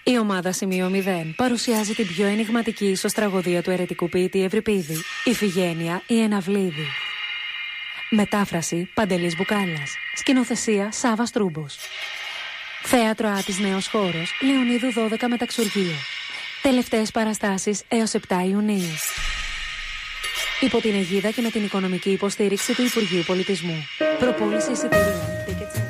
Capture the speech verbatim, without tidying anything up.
Η ομάδα Σημείο μηδέν παρουσιάζει την πιο ενιγματική ίσως τραγωδία του αιρετικού ποιητή Ευρυπίδη, Ιφηγένεια η Εναυλίδη. Μετάφραση Παντελής Μπουκάλας. Σκηνοθεσία Σάββας Τρούμπος. Θέατρο Άτης Νέος Χώρος, Λεωνίδου δώδεκα Μεταξουργείο. Τελευταίες παραστάσεις έως επτά Ιουνίου. Υπό την αιγίδα και με την οικονομική υποστήριξη του Υπουργείου Πολιτισμού. Προπόληση εισιτηρίων.